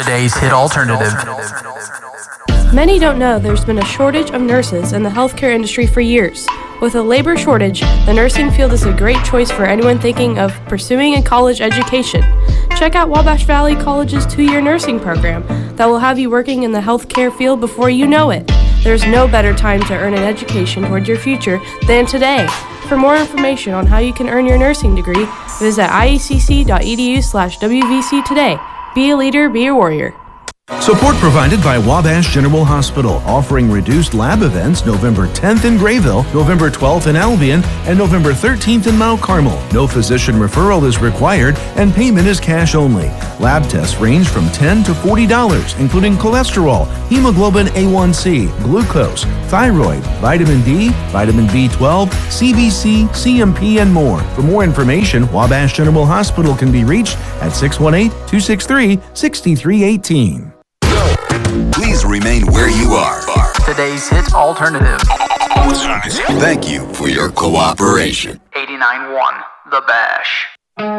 Today's hit alternative. Many don't know there's been a shortage of nurses in the healthcare industry for years. With a labor shortage, the nursing field is a great choice for anyone thinking of pursuing a college education. Check out Wabash Valley College's 2-year nursing program that will have you working in the healthcare field before you know it. There's no better time to earn an education toward your future than today. For more information on how you can earn your nursing degree, visit iecc.edu/WVC today. Be a leader, be a warrior. Support provided by Wabash General Hospital, offering reduced lab events November 10th in Grayville, November 12th in Albion, and November 13th in Mount Carmel. No physician referral is required, and payment is cash only. Lab tests range from $10 to $40, including cholesterol, hemoglobin A1C, glucose, thyroid, vitamin D, vitamin B12, CBC, CMP, and more. For more information, Wabash General Hospital can be reached at 618-263-6318. Please remain where you are. Today's hit alternative. Thank you for your cooperation. 89.1 The Bash.